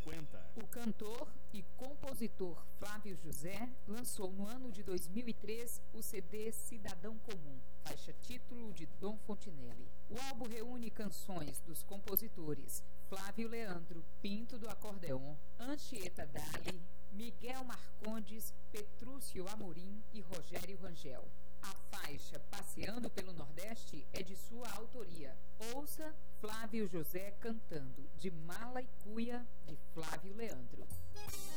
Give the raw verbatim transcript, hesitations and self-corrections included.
cinquenta. O cantor e compositor Flávio José lançou no ano de dois mil e três o C D Cidadão Comum, faixa título de Dom Fontinelli. O álbum reúne canções dos compositores Flávio Leandro, Pinto do Acordeon, Anchieta Dali, Miguel Marcondes, Petrúcio Amorim e Rogério Rangel. A faixa Passeando pelo Nordeste é de sua autoria. Ouça Flávio José cantando De Mala e Cuia, de Flávio Leandro.